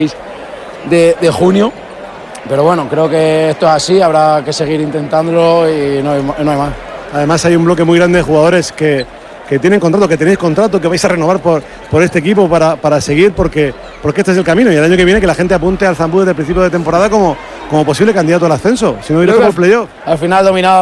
de junio, pero bueno, creo que esto es así, habrá que seguir intentándolo y no hay más. Además hay un bloque muy grande de jugadores que tienen contrato, que tenéis contrato, que vais a renovar por este equipo para seguir, porque este es el camino, y el año que viene que la gente apunte al Zambú desde el principio de temporada como posible candidato al ascenso, si no iré por el playoff. Al final dominado